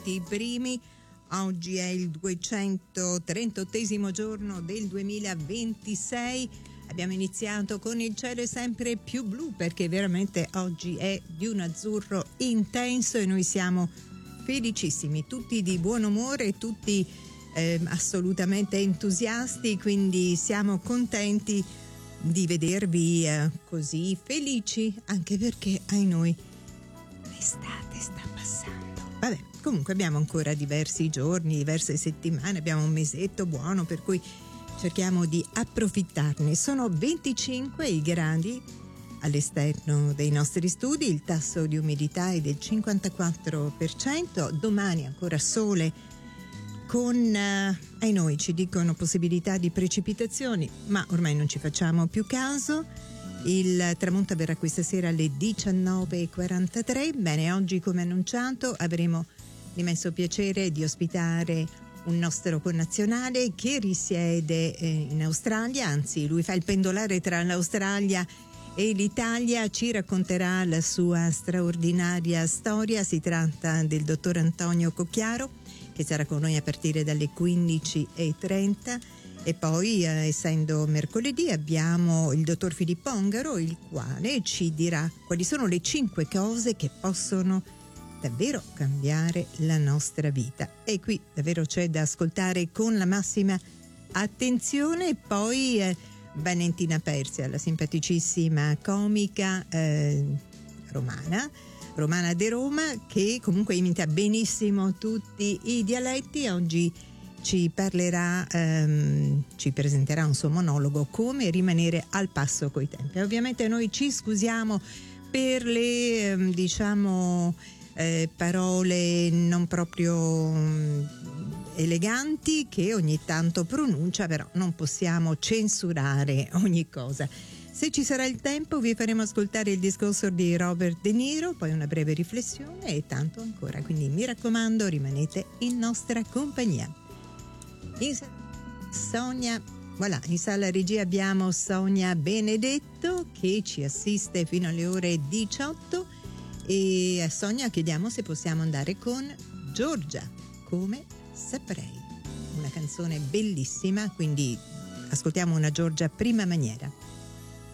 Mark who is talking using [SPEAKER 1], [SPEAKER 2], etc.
[SPEAKER 1] i primi. Oggi è il 238° giorno del 2026. Abbiamo iniziato con il cielo sempre più blu, perché veramente oggi è di un azzurro intenso e noi siamo felicissimi, tutti di buon umore, tutti assolutamente entusiasti, quindi siamo contenti di vedervi così felici, anche perché ai noi l'estate sta passando. Vabbè, comunque abbiamo ancora diversi giorni, diverse settimane, abbiamo un mesetto buono, per cui cerchiamo di approfittarne. Sono 25 i gradi all'esterno dei nostri studi, il tasso di umidità è del 54%, domani ancora sole con, ai noi ci dicono possibilità di precipitazioni, ma ormai non ci facciamo più caso. Il tramonto avverrà questa sera alle 19:43. Bene, oggi come annunciato avremo l'immenso piacere di ospitare un nostro connazionale che risiede in Australia, anzi lui fa il pendolare tra l'Australia e l'Italia, ci racconterà la sua straordinaria storia. Si tratta del dottor Antonio Cocchiaro, che sarà con noi a partire dalle 15:30, e poi essendo mercoledì abbiamo il dottor Filippo Ongaro, il quale ci dirà quali sono le 5 cose che possono davvero cambiare la nostra vita, e qui davvero c'è da ascoltare con la massima attenzione. E poi Valentina Persia, la simpaticissima comica romana de Roma, che comunque imita benissimo tutti i dialetti. Oggi ci parlerà, ci presenterà un suo monologo, come rimanere al passo coi tempi. Ovviamente noi ci scusiamo per le parole non proprio eleganti che ogni tanto pronuncia, però non possiamo censurare ogni cosa. Se ci sarà il tempo vi faremo ascoltare il discorso di Robert De Niro, poi una breve riflessione e tanto ancora, quindi mi raccomando, rimanete in nostra compagnia. In sala regia abbiamo Sonia Benedetto che ci assiste fino alle ore 18, e a Sonia chiediamo se possiamo andare con Giorgia, come saprei, una canzone bellissima, quindi ascoltiamo una Giorgia prima maniera.